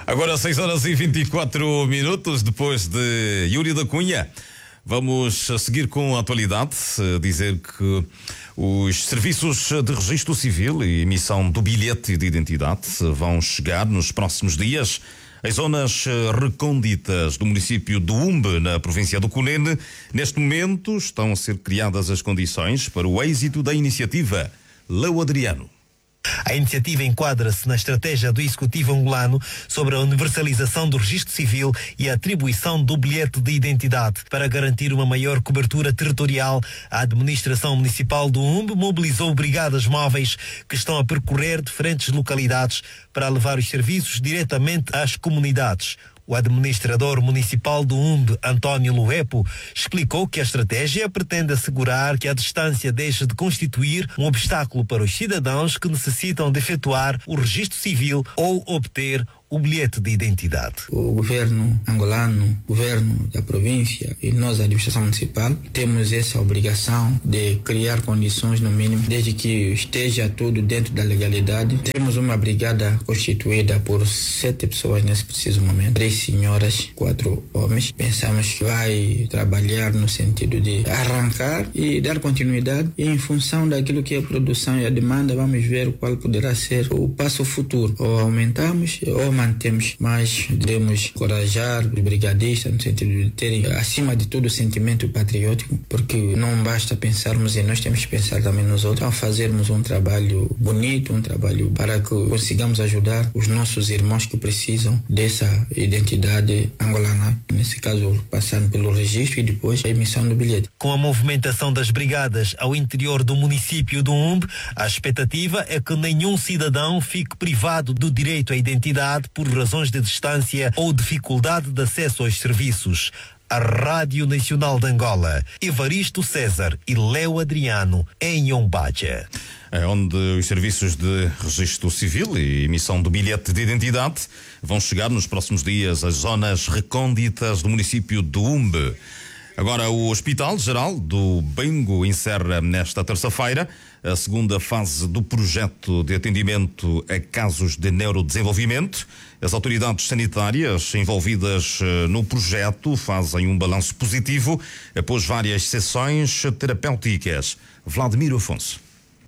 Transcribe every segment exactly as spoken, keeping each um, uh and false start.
Agora seis horas e vinte e quatro minutos, depois de Yuri da Cunha. Vamos seguir com a atualidade, dizer que os serviços de registro civil e emissão do bilhete de identidade vão chegar nos próximos dias às zonas recônditas do município de Umbe, na província do Cunene. Neste momento estão a ser criadas as condições para o êxito da iniciativa. Leo Adriano. A iniciativa enquadra-se na estratégia do Executivo angolano sobre a universalização do registro civil e a atribuição do bilhete de identidade. Para garantir uma maior cobertura territorial, a administração municipal do Umbe mobilizou brigadas móveis que estão a percorrer diferentes localidades para levar os serviços diretamente às comunidades. O administrador municipal do Umbe, António Luepo, explicou que a estratégia pretende assegurar que a distância deixe de constituir um obstáculo para os cidadãos que necessitam de efetuar o registro civil ou obter o bilhete de identidade. O governo angolano, o governo da província e nós, a administração municipal, temos essa obrigação de criar condições, no mínimo, desde que esteja tudo dentro da legalidade. Temos uma brigada constituída por sete pessoas nesse preciso momento, três senhoras, quatro homens. Pensamos que vai trabalhar no sentido de arrancar e dar continuidade, e em função daquilo que é a produção e a demanda, vamos ver qual poderá ser o passo futuro. Ou aumentamos ou mantemos, mas devemos encorajar os brigadistas no sentido de terem, acima de tudo, o sentimento patriótico, porque não basta pensarmos em nós, temos que pensar também nos outros, ao fazermos um trabalho bonito, um trabalho para que consigamos ajudar os nossos irmãos que precisam dessa identidade angolana, nesse caso passando pelo registro e depois a emissão do bilhete. Com a movimentação das brigadas ao interior do município do Umbe, a expectativa é que nenhum cidadão fique privado do direito à identidade por razões de distância ou dificuldade de acesso aos serviços. A Rádio Nacional de Angola, Evaristo César e Leo Adriano, em Ombaja. É onde os serviços de registro civil e emissão do bilhete de identidade vão chegar nos próximos dias às zonas recônditas do município de Umbe. Agora, o Hospital Geral do Bengo encerra nesta terça-feira a segunda fase do projeto de atendimento a casos de neurodesenvolvimento. As autoridades sanitárias envolvidas no projeto fazem um balanço positivo após várias sessões terapêuticas. Vladimir Afonso.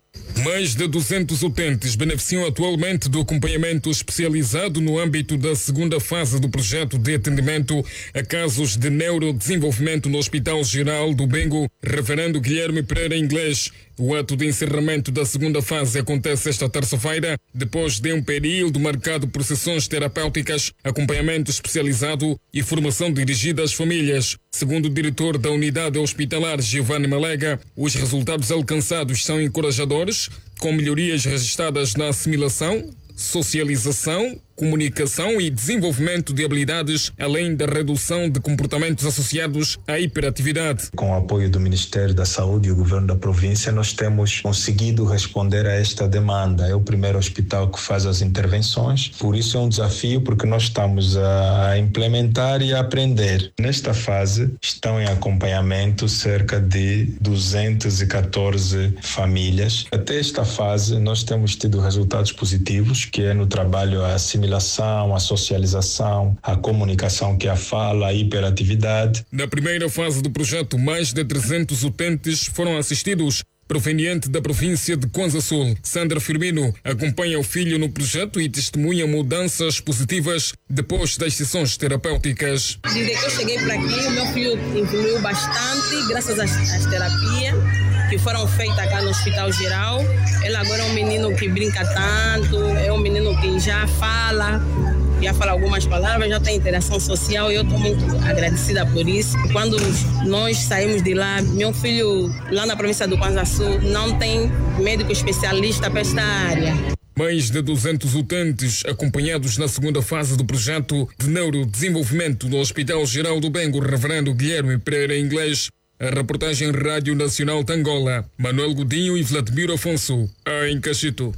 Mais de duzentos utentes beneficiam atualmente do acompanhamento especializado no âmbito da segunda fase do projeto de atendimento a casos de neurodesenvolvimento no Hospital Geral do Bengo, reverendo Guilherme Pereira Inglês. O ato de encerramento da segunda fase acontece esta terça-feira, depois de um período marcado por sessões terapêuticas, acompanhamento especializado e formação dirigida às famílias. Segundo o diretor da unidade hospitalar, Giovanni Malega, os resultados alcançados são encorajadores, com melhorias registradas na assimilação, socialização, comunicação e desenvolvimento de habilidades, além da redução de comportamentos associados à hiperatividade. Com o apoio do Ministério da Saúde e o Governo da Província, nós temos conseguido responder a esta demanda. É o primeiro hospital que faz as intervenções, por isso é um desafio, porque nós estamos a implementar e a aprender. Nesta fase estão em acompanhamento cerca de duzentas e catorze famílias. Até esta fase nós temos tido resultados positivos, que é no trabalho a assimilação, a socialização, a comunicação, que é a fala, a hiperatividade. Na primeira fase do projeto, mais de trezentos utentes foram assistidos. Proveniente da província de Kwanza Sul, Sandra Firmino acompanha o filho no projeto e testemunha mudanças positivas depois das sessões terapêuticas. Desde que eu cheguei para aqui, o meu filho evoluiu bastante, graças às, às terapias que foram feitas cá no Hospital Geral. Ele agora é um menino que brinca tanto, é um menino que já fala, já fala algumas palavras, já tem interação social, e eu estou muito agradecida por isso. Quando nós saímos de lá, meu filho, lá na província do Kwanza Sul, não tem médico especialista para esta área. Mais de duzentos utentes acompanhados na segunda fase do projeto de neurodesenvolvimento no Hospital Geral do Bengo, reverendo Guilherme Pereira Inglês. A reportagem Rádio Nacional de Angola, Manuel Godinho e Vladimir Afonso, em Cachito.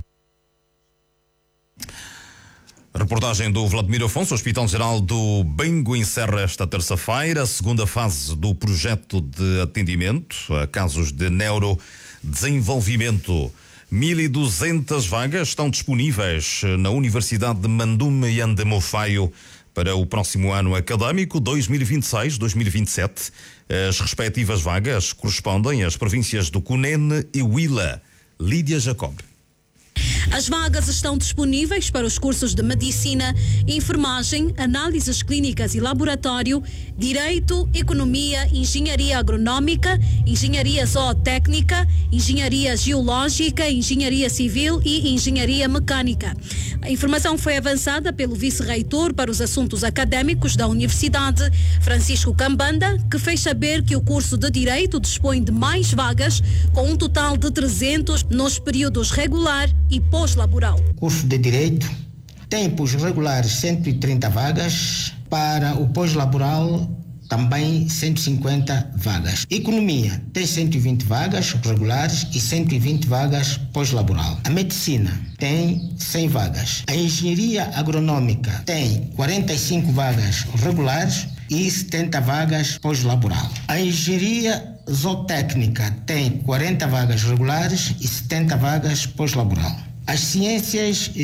Reportagem do Vladimir Afonso. O Hospital Geral do Bengo encerra esta terça-feira a segunda fase do projeto de atendimento a casos de neurodesenvolvimento. mil e duzentas vagas estão disponíveis na Universidade de Mandume e Andemofaio para o próximo ano académico dois mil e vinte e seis dois mil e vinte e sete. As respectivas vagas correspondem às províncias do Cunene e Huila. Lídia Jacob. As vagas estão disponíveis para os cursos de Medicina, Enfermagem, Análises Clínicas e Laboratório, Direito, Economia, Engenharia Agronómica, Engenharia Zootécnica, Engenharia Geológica, Engenharia Civil e Engenharia Mecânica. A informação foi avançada pelo vice-reitor para os assuntos académicos da Universidade, Francisco Cambanda, que fez saber que o curso de Direito dispõe de mais vagas, com um total de trezentos nos períodos regular e pós-laboral. Curso de Direito tem para os regulares cento e trinta vagas, para o pós-laboral também cento e cinquenta vagas. Economia tem cento e vinte vagas regulares e cento e vinte vagas pós-laboral. A Medicina tem cem vagas. A Engenharia Agronómica tem quarenta e cinco vagas regulares e setenta vagas pós-laboral. A Engenharia Zootécnica tem quarenta vagas regulares e setenta vagas pós-laboral. As ciências